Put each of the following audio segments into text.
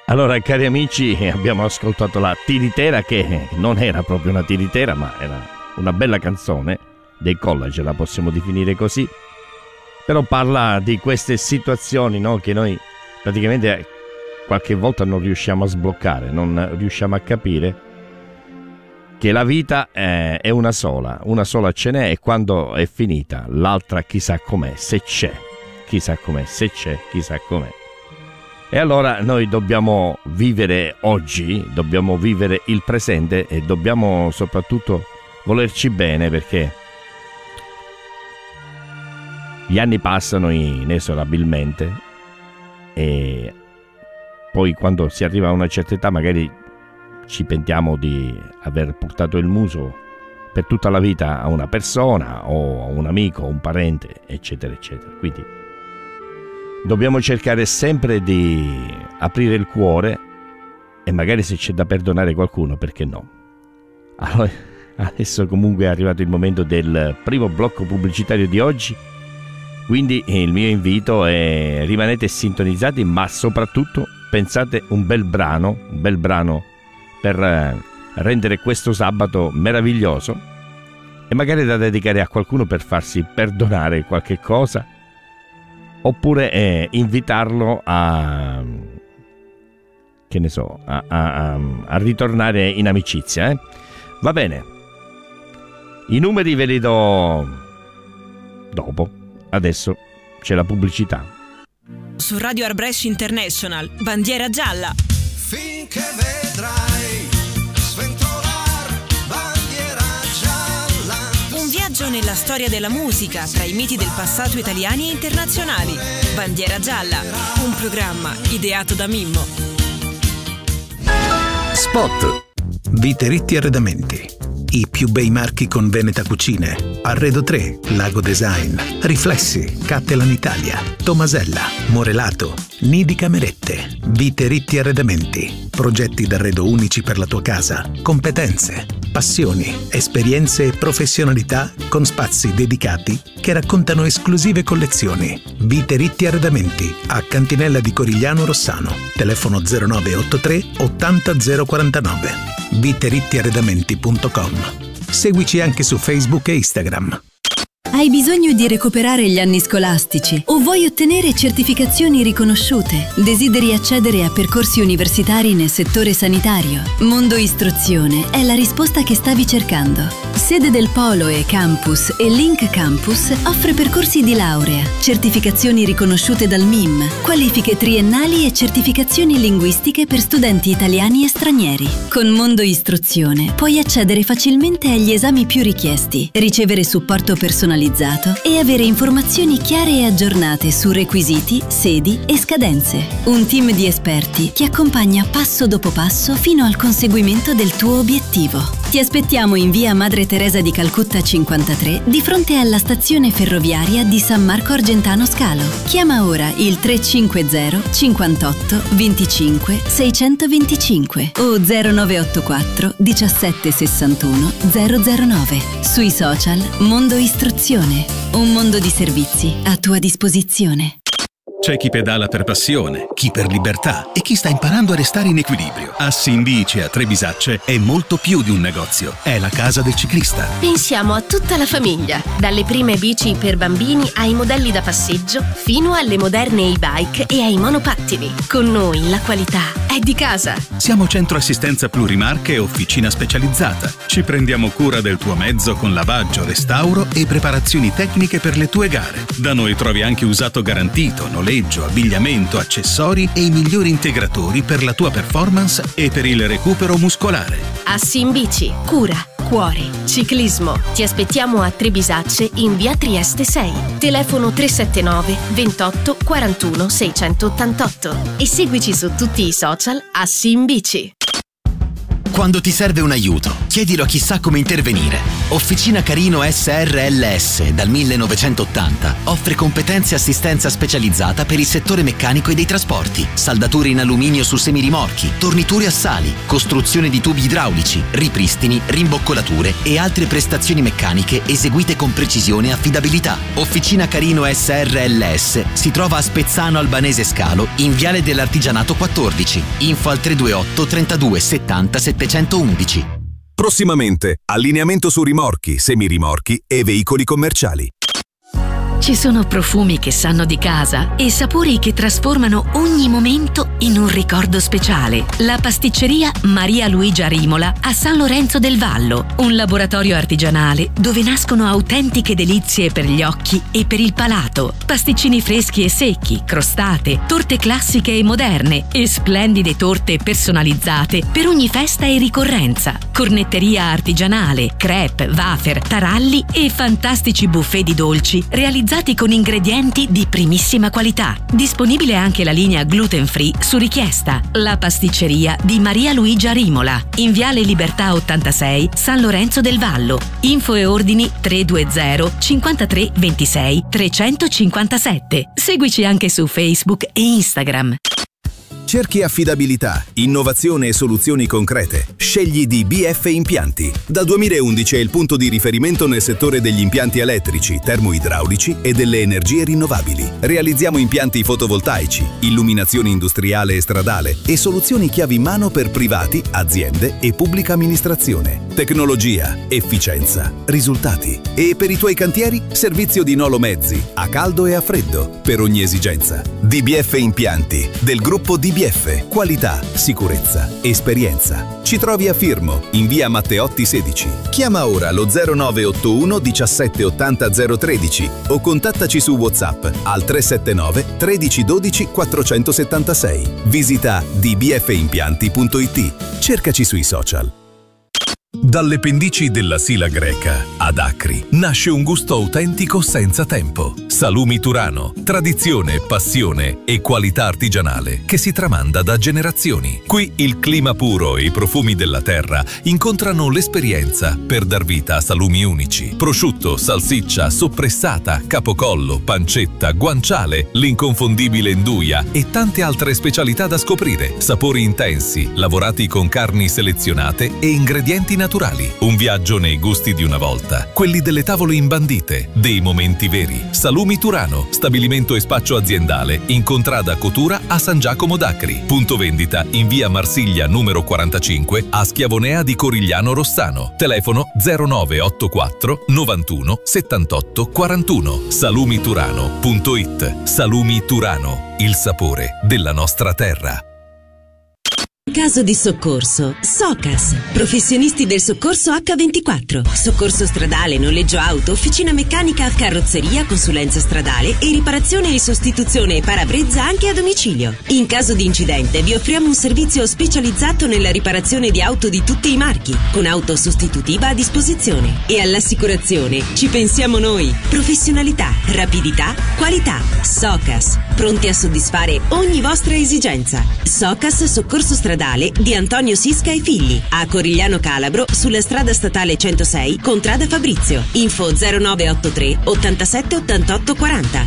Allora, cari amici, abbiamo ascoltato la tiritera, che non era proprio una tiritera, ma era una bella canzone dei College, la possiamo definire così. Però parla di queste situazioni, no, che noi praticamente qualche volta non riusciamo a sbloccare, non riusciamo a capire che la vita è una sola ce n'è, e quando è finita l'altra chissà com'è, se c'è, chissà com'è, se c'è, chissà com'è. E allora noi dobbiamo vivere oggi, dobbiamo vivere il presente e dobbiamo soprattutto volerci bene, perché gli anni passano inesorabilmente e poi quando si arriva a una certa età magari ci pentiamo di aver portato il muso per tutta la vita a una persona o a un amico, un parente, eccetera, eccetera. Quindi dobbiamo cercare sempre di aprire il cuore e magari se c'è da perdonare qualcuno, perché no? Allora, adesso comunque è arrivato il momento del primo blocco pubblicitario di oggi, quindi il mio invito è: rimanete sintonizzati, ma soprattutto pensate un bel brano per rendere questo sabato meraviglioso e magari da dedicare a qualcuno per farsi perdonare qualche cosa, oppure invitarlo a, che ne so, a ritornare in amicizia, Va bene, i numeri ve li do dopo, adesso c'è la pubblicità. Su Radio Arbresh International, bandiera gialla. Finché vedrai sventolar bandiera gialla. Un viaggio nella storia della musica tra i miti del passato italiani e internazionali. Bandiera gialla, un programma ideato da Mimmo. Spot. Vite Arredamenti. I più bei marchi con Veneta Cucine. Arredo 3, Lago Design, Riflessi, Cattelan Italia, Tomasella, Morelato, Nidi Camerette, Vite Arredamenti. Progetti d'arredo unici per la tua casa, competenze, passioni, esperienze e professionalità con spazi dedicati che raccontano esclusive collezioni. Vite Arredamenti, a Cantinella di Corigliano Rossano. Telefono 0983 80 049. viterittiarredamenti.com. Seguici anche su Facebook e Instagram. Hai bisogno di recuperare gli anni scolastici o vuoi ottenere certificazioni riconosciute? Desideri accedere a percorsi universitari nel settore sanitario? Mondo Istruzione è la risposta che stavi cercando. Sede del Polo e Campus e Link Campus offre percorsi di laurea, certificazioni riconosciute dal MIM, qualifiche triennali e certificazioni linguistiche per studenti italiani e stranieri. Con Mondo Istruzione puoi accedere facilmente agli esami più richiesti, ricevere supporto personalizzato e avere informazioni chiare e aggiornate su requisiti, sedi e scadenze. Un team di esperti ti accompagna passo dopo passo fino al conseguimento del tuo obiettivo. Ti aspettiamo in via Madre Teresa di Calcutta 53, di fronte alla stazione ferroviaria di San Marco Argentano Scalo. Chiama ora il 350 58 25 625 o 0984 17 61 009. Sui social Mondo Istruzione. Un mondo di servizi a tua disposizione. C'è chi pedala per passione, chi per libertà e chi sta imparando a restare in equilibrio. Assinbici a Trebisacce è molto più di un negozio, è la casa del ciclista. Pensiamo a tutta la famiglia, dalle prime bici per bambini ai modelli da passeggio fino alle moderne e-bike e ai monopattini. Con noi la qualità è di casa. Siamo centro assistenza plurimarche e officina specializzata. Ci prendiamo cura del tuo mezzo con lavaggio, restauro e preparazioni tecniche per le tue gare. Da noi trovi anche usato garantito, noleggio, abbigliamento, accessori e i migliori integratori per la tua performance e per il recupero muscolare. Assinbici, cura, cuore, ciclismo. Ti aspettiamo a Trebisacce in via Trieste 6. Telefono 379 28 41 688 e seguici su tutti i social Assinbici. Quando ti serve un aiuto, chiedilo a chi sa come intervenire. Officina Carino SRLS dal 1980 offre competenze e assistenza specializzata per il settore meccanico e dei trasporti, saldature in alluminio su semirimorchi, torniture a sali, costruzione di tubi idraulici, ripristini, rimboccolature e altre prestazioni meccaniche eseguite con precisione e affidabilità. Officina Carino SRLS si trova a Spezzano Albanese Scalo in Viale dell'Artigianato 14. Info al 328 32 70 711. Prossimamente, allineamento su rimorchi, semirimorchi e veicoli commerciali. Ci sono profumi che sanno di casa e sapori che trasformano ogni momento in un ricordo speciale. La pasticceria Maria Luigia Rimola a San Lorenzo del Vallo, un laboratorio artigianale dove nascono autentiche delizie per gli occhi e per il palato. Pasticcini freschi e secchi, crostate, torte classiche e moderne e splendide torte personalizzate per ogni festa e ricorrenza. Cornetteria artigianale, crepe, wafer, taralli e fantastici buffet di dolci realizzati con ingredienti di primissima qualità. Disponibile anche la linea gluten free su richiesta. La pasticceria di Maria Luigia Rimola, in Viale Libertà 86, San Lorenzo del Vallo. Info e ordini 320 53 26 357. Seguici anche su Facebook e Instagram. Cerchi affidabilità, innovazione e soluzioni concrete? Scegli DBF Impianti. Dal 2011 è il punto di riferimento nel settore degli impianti elettrici, termoidraulici e delle energie rinnovabili. Realizziamo impianti fotovoltaici, illuminazione industriale e stradale e soluzioni chiavi in mano per privati, aziende e pubblica amministrazione. Tecnologia, efficienza, risultati. E per i tuoi cantieri, servizio di nolo mezzi, a caldo e a freddo, per ogni esigenza. DBF Impianti, del gruppo DBF. Qualità, sicurezza, esperienza. Ci trovi a Firmo, in via Matteotti 16. Chiama ora lo 0981 17 80 013 o contattaci su WhatsApp al 379 13 12 476. Visita dbfimpianti.it. Cercaci sui social. Dalle pendici della Sila Greca ad Acri nasce un gusto autentico senza tempo. Salumi Turano, tradizione, passione e qualità artigianale che si tramanda da generazioni. Qui il clima puro e i profumi della terra incontrano l'esperienza per dar vita a salumi unici. Prosciutto, salsiccia, soppressata, capocollo, pancetta, guanciale, l'inconfondibile nduja e tante altre specialità da scoprire. Sapori intensi, lavorati con carni selezionate e ingredienti naturali. Un viaggio nei gusti di una volta, quelli delle tavole imbandite, dei momenti veri. Salumi Turano, stabilimento e spaccio aziendale in contrada Cotura a San Giacomo d'Acri. Punto vendita in via Marsiglia numero 45 a Schiavonea di Corigliano Rossano. Telefono 0984 91 78 41. Salumiturano.it. Salumi Turano, il sapore della nostra terra. Caso di soccorso, Socas, professionisti del soccorso H24, soccorso stradale, noleggio auto, officina meccanica, carrozzeria, consulenza stradale e riparazione e sostituzione parabrezza anche a domicilio. In caso di incidente vi offriamo un servizio specializzato nella riparazione di auto di tutti i marchi, con auto sostitutiva a disposizione. E all'assicurazione ci pensiamo noi. Professionalità, rapidità, qualità. Socas, pronti a soddisfare ogni vostra esigenza. Socas Soccorso Stradale di Antonio Sisca e Figli, a Corigliano Calabro, sulla strada statale 106, contrada Fabrizio. Info 0983 87 88 40.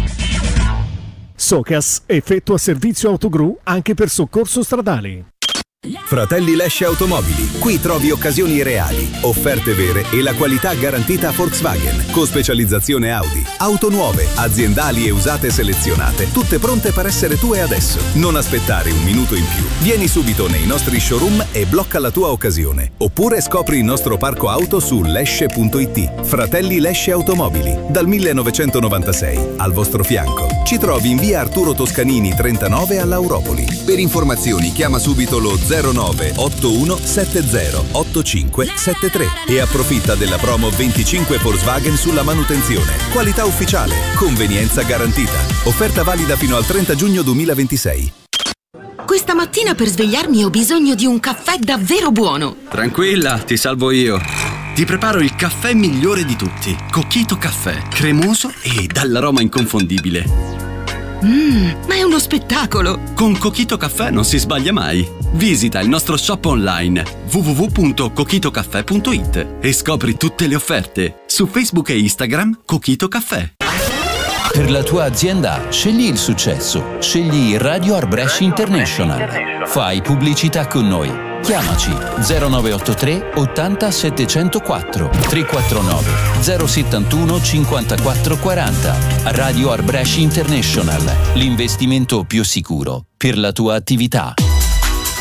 Socas effettua servizio autogru anche per soccorso stradale. Fratelli Lesce Automobili, qui trovi occasioni reali, offerte vere e la qualità garantita a Volkswagen, con specializzazione Audi, auto nuove, aziendali e usate selezionate, tutte pronte per essere tue adesso. Non aspettare un minuto in più. Vieni subito nei nostri showroom e blocca la tua occasione. Oppure scopri il nostro parco auto su lesce.it. Fratelli Lesce Automobili, dal 1996, al vostro fianco. Ci trovi in via Arturo Toscanini 39 all'Auropoli. Per informazioni chiama subito lo 0981 70 8573 e approfitta della promo 25 Volkswagen sulla manutenzione. Qualità ufficiale, convenienza garantita. Offerta valida fino al 30 giugno 2026. Questa mattina per svegliarmi ho bisogno di un caffè davvero buono. Tranquilla, ti salvo io. Ti preparo il caffè migliore di tutti. Cocchito Caffè, cremoso e dall'aroma inconfondibile. Ma è uno spettacolo! Con Coquito Caffè non si sbaglia mai. Visita il nostro shop online www.coquitocaffè.it e scopri tutte le offerte. Su Facebook e Instagram Coquito Caffè. Per la tua azienda, scegli il successo. Scegli Radio Art Brescia International. Fai pubblicità con noi. Chiamaci 0983 80 704 349 071 54 40. Radio Art Brescia International. L'investimento più sicuro per la tua attività.